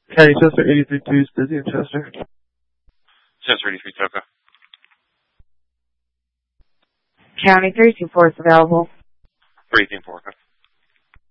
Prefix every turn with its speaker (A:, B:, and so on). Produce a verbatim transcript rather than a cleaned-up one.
A: County Chester eighty-three two is busy in Chester.
B: Chester eighty-three Toka.
C: County three two four is available.
B: three eighteen four, okay.